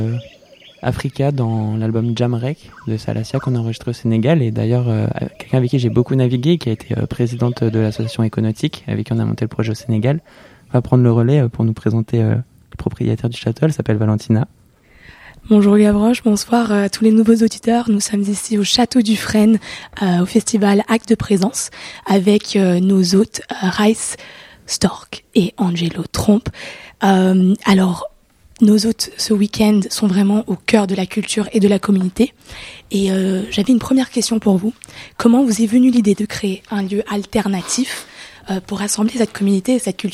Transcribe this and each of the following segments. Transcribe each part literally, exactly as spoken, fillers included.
Africa dans l'album Jamrek de Salacia qu'on a enregistré au Sénégal. Et d'ailleurs, euh, quelqu'un avec qui j'ai beaucoup navigué, qui a été euh, présidente de l'association Éconautique, avec qui on a monté le projet au Sénégal, va prendre le relais euh, pour nous présenter euh, le propriétaire du château. Elle s'appelle Valentina. Bonjour Gavroche, bonsoir à tous les nouveaux auditeurs. Nous sommes ici au Château du Frêne, euh, au festival Acte de Présence, avec euh, nos hôtes euh, Rice Stork et Angelo Trompe. Euh, alors, nos hôtes ce week-end sont vraiment au cœur de la culture et de la communauté. Et euh, j'avais une première question pour vous. Comment vous est venue l'idée de créer un lieu alternatif euh, pour rassembler cette communauté et cette culture ?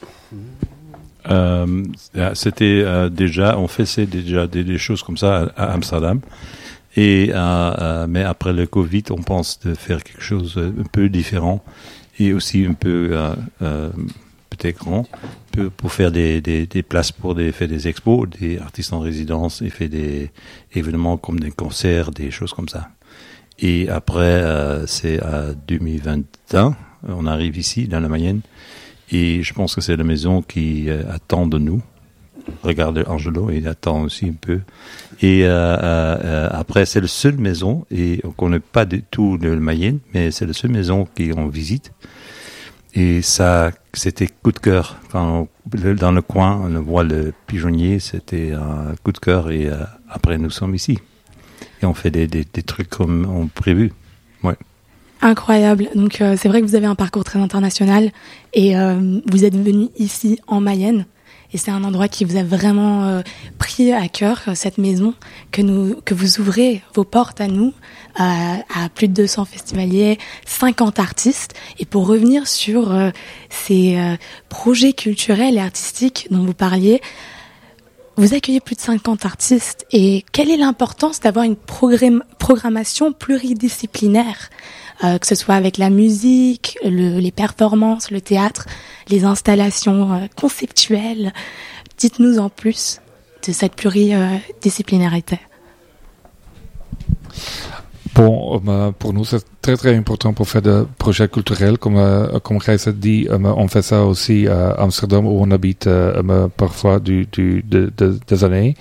Euh, c'était euh, déjà, on faisait déjà des, des choses comme ça à, à Amsterdam. Et euh, euh, mais après le Covid, on pense de faire quelque chose un peu différent et aussi un peu euh, euh, peut-être grand, pour, pour faire des, des, des places pour des, faire des expos, des artistes en résidence et faire des événements comme des concerts, des choses comme ça. Et après, euh, c'est à deux mille vingt et un, on arrive ici, dans la Mayenne, et je pense que c'est la maison qui euh, attend de nous. Regarde Angelo, il attend aussi un peu. Et euh, euh, après, c'est la seule maison, et on connaît pas du tout le Mayenne, mais c'est la seule maison qu'on visite. Et ça, c'était coup de cœur. Quand on, dans le coin, on voit le pigeonnier, c'était un coup de cœur. Et euh, après, nous sommes ici. Et on fait des, des, des trucs comme on prévu. Ouais. Incroyable. Donc, euh, c'est vrai que vous avez un parcours très international. Et euh, vous êtes venu ici, en Mayenne. Et c'est un endroit qui vous a vraiment euh, pris à cœur, cette maison, que nous, que vous ouvrez vos portes à nous, à, à plus de deux cents festivaliers, cinquante artistes. Et pour revenir sur euh, ces euh, projets culturels et artistiques dont vous parliez, vous accueillez plus de cinquante artistes. Et quelle est l'importance d'avoir une programme, programmation pluridisciplinaire, euh, que ce soit avec la musique, le, les performances, le théâtre, les installations euh, conceptuelles. Dites-nous en plus de cette pluridisciplinarité. Bon, euh, pour nous, c'est très très important pour faire des projets culturels. Comme euh, comme Gijs a dit, euh, on fait ça aussi à Amsterdam, où on habite euh, parfois du, du, de, de, des années.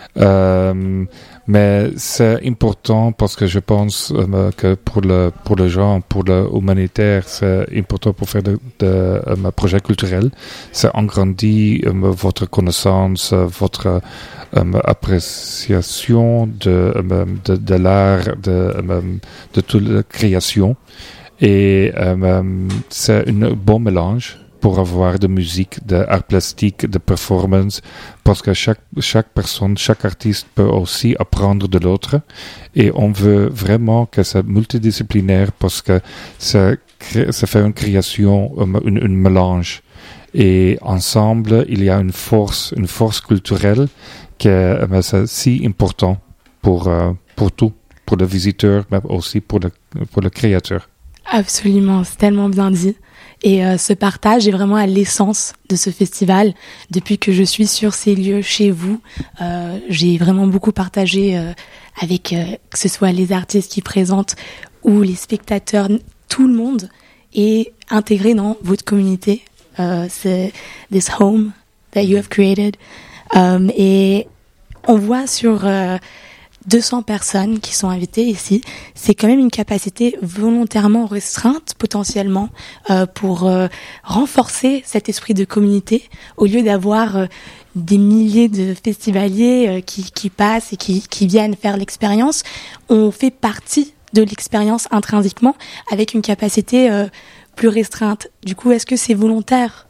Euh, mais c'est important parce que je pense euh, que pour le pour les gens, pour l'humanitaire, c'est important pour faire de, de euh, projets culturels. Ça agrandit euh, votre connaissance, votre euh, appréciation de, euh, de de l'art, de euh, de toute la création. Et euh, c'est un bon mélange pour avoir de musique, d'art plastique, de performance, parce que chaque, chaque personne, chaque artiste peut aussi apprendre de l'autre. Et on veut vraiment que c'est multidisciplinaire parce que ça, ça fait une création, une, une mélange. Et ensemble, il y a une force, une force culturelle qui est c'est si important pour, pour tout, pour le visiteur, mais aussi pour le, pour le créateur. Absolument, c'est tellement bien dit. Et euh, ce partage est vraiment à l'essence de ce festival. Depuis que je suis sur ces lieux chez vous, euh, j'ai vraiment beaucoup partagé euh, avec euh, que ce soit les artistes qui présentent ou les spectateurs, tout le monde est intégré dans votre communauté. Euh, c'est this home that you have created. Um, et on voit sur euh, deux cents personnes qui sont invitées ici, c'est quand même une capacité volontairement restreinte potentiellement euh, pour euh, renforcer cet esprit de communauté au lieu d'avoir euh, des milliers de festivaliers euh, qui, qui passent et qui, qui viennent faire l'expérience. On fait partie de l'expérience intrinsèquement avec une capacité euh, plus restreinte. Du coup, est-ce que c'est volontaire,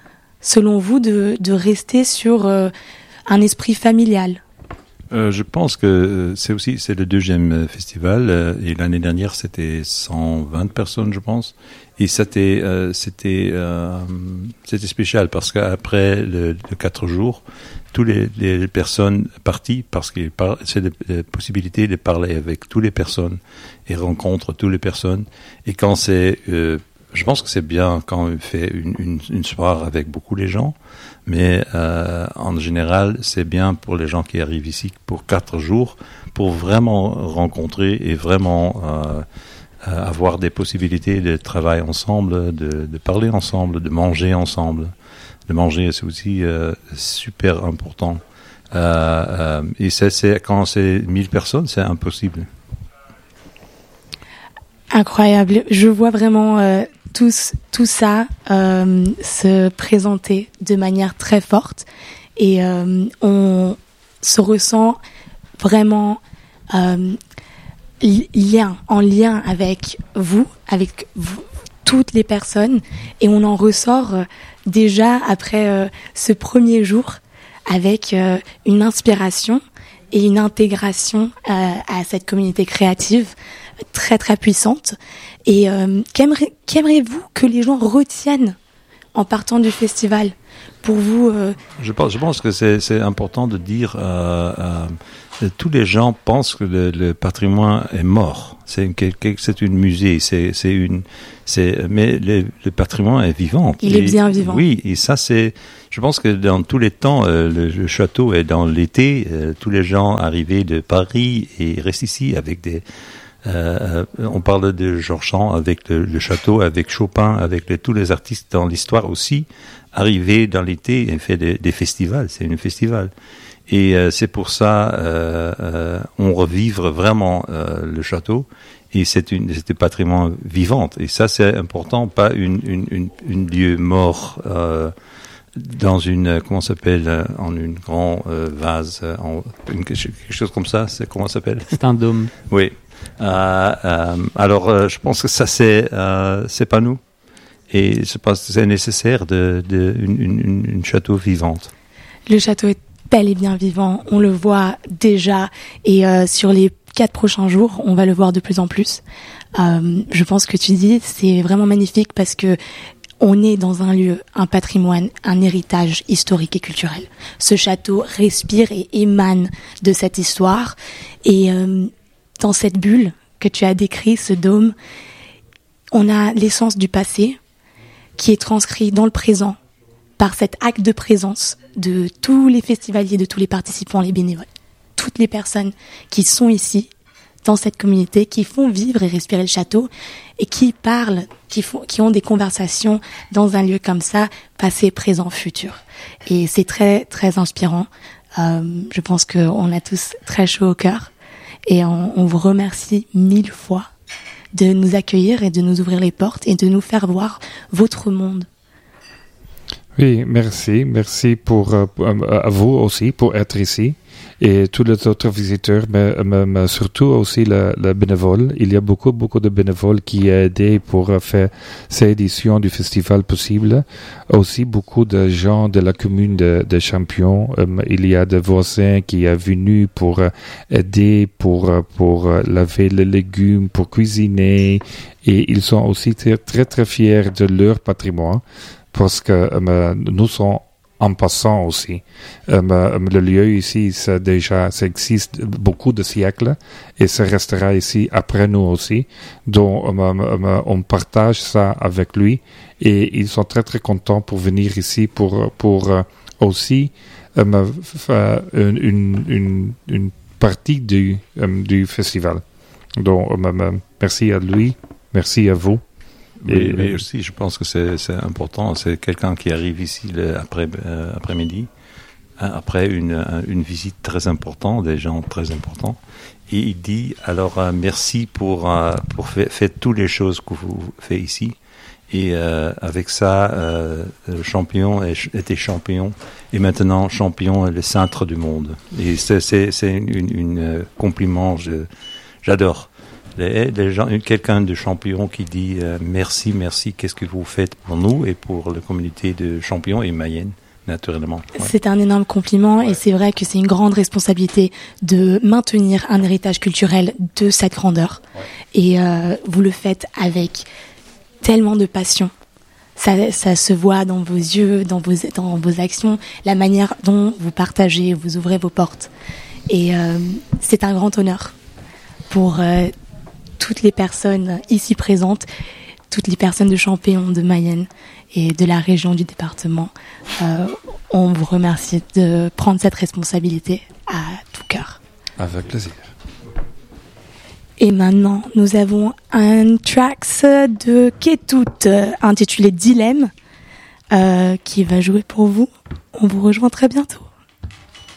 selon vous, de, de rester sur euh, un esprit familial ? Euh, je pense que c'est aussi c'est le deuxième festival euh, et l'année dernière c'était cent vingt personnes je pense et c'était euh, c'était euh, c'était spécial parce qu'après le, le quatre jours toutes les, les personnes parties parce que c'est la possibilité de parler avec toutes les personnes et rencontre toutes les personnes et quand c'est euh, je pense que c'est bien quand on fait une, une, une soirée avec beaucoup de gens, mais euh, en général, c'est bien pour les gens qui arrivent ici pour quatre jours, pour vraiment rencontrer et vraiment euh, avoir des possibilités de travailler ensemble, de, de parler ensemble, de manger ensemble. De manger, c'est aussi euh, super important. Euh, et c'est, c'est, quand c'est mille personnes, c'est impossible. Incroyable. Je vois vraiment euh, tout, tout ça euh, se présenter de manière très forte. Et euh, on se ressent vraiment euh, lien, en lien avec vous, avec vous, toutes les personnes. Et on en ressort euh, déjà après euh, ce premier jour avec euh, une inspiration et une intégration euh, à cette communauté créative très très puissante. Et euh, qu'aimerez, qu'aimeriez-vous que les gens retiennent en partant du festival? Pour vous, euh... je pense, je pense que c'est, c'est important de dire. Euh, euh, tous les gens pensent que le, le patrimoine est mort. C'est une, c'est une musée. C'est, c'est une. C'est, mais le, le patrimoine est vivant. Il et, est bien vivant. Oui, et ça c'est. Je pense que dans tous les temps, euh, le, le château est dans l'été. Euh, tous les gens arrivaient de Paris et restent ici avec des. Euh, on parle de Georges Sand avec le, le château, avec Chopin, avec les, tous les artistes dans l'histoire aussi, arrivés dans l'été et fait des, des festivals. C'est un festival. Et euh, c'est pour ça euh, euh, on revivre vraiment euh, le château. Et c'est une c'est un patrimoine vivant. Et ça c'est important, pas une une une, une lieu mort. Euh, dans une comment ça s'appelle en une grand euh, vase en une, quelque chose comme ça, c'est comment ça s'appelle? C'est un dôme. Oui. Euh, euh, alors euh, je pense que ça c'est euh, c'est pas nous et je pense que c'est nécessaire de, de une, une, une château vivante. Le château est bel et bien vivant, on le voit déjà et euh, sur les quatre prochains jours on va le voir de plus en plus. Euh, je pense que tu dis c'est vraiment magnifique parce que on est dans un lieu, un patrimoine, un héritage historique et culturel. Ce château respire et émane de cette histoire et euh, dans cette bulle que tu as décrit, ce dôme, on a l'essence du passé qui est transcrit dans le présent par cet acte de présence de tous les festivaliers, de tous les participants, les bénévoles, toutes les personnes qui sont ici, dans cette communauté, qui font vivre et respirer le château et qui parlent, qui font, qui ont des conversations dans un lieu comme ça, passé, présent, futur. Et c'est très, très inspirant. Euh, je pense qu'on a tous très chaud au cœur. Et on, on vous remercie mille fois de nous accueillir et de nous ouvrir les portes et de nous faire voir votre monde. Oui, merci. Merci pour, euh, à vous aussi pour être ici et tous les autres visiteurs, mais, mais, mais surtout aussi le, le bénévole. Il y a beaucoup, beaucoup de bénévoles qui ont aidé pour faire ces éditions du festival possible. Aussi beaucoup de gens de la commune de, de Champion. Um, il y a des voisins qui sont venus pour uh, aider, pour, uh, pour uh, laver les légumes, pour cuisiner. Et ils sont aussi très, très, très fiers de leur patrimoine parce que um, nous sommes en passant aussi. Um, le lieu ici, ça déjà, ça existe beaucoup de siècles et ça restera ici après nous aussi. Donc, um, um, on partage ça avec lui et ils sont très très contents pour venir ici pour pour uh, aussi um, faire une, une une une partie du um, du festival. Donc, um, um, merci à lui, merci à vous. Et, mais aussi, je pense que c'est, c'est important. C'est quelqu'un qui arrive ici le après euh, après-midi, après une une visite très importante, des gens très importants, et il dit alors euh, merci pour euh, pour faire, faire toutes les choses que vous faites ici. Et euh, avec ça, euh, le champion était champion et maintenant champion est le centre du monde. Et c'est c'est c'est une, une, une compliment. Je, j'adore. Les, les gens, quelqu'un de champion qui dit euh, merci, merci, qu'est-ce que vous faites pour nous et pour la communauté de champions et Mayenne, naturellement. Ouais. C'est un énorme compliment ouais. Et c'est vrai que c'est une grande responsabilité de maintenir un héritage culturel de cette grandeur. Ouais. Et euh, vous le faites avec tellement de passion. Ça, ça se voit dans vos yeux, dans vos, dans vos actions, la manière dont vous partagez, vous ouvrez vos portes. Et euh, c'est un grand honneur pour euh, toutes les personnes ici présentes, toutes les personnes de Champion, de Mayenne et de la région du département. Euh, on vous remercie de prendre cette responsabilité à tout cœur. Avec plaisir. Et maintenant, nous avons un tracks de Ketut intitulé Dilemme euh, qui va jouer pour vous. On vous rejoint très bientôt.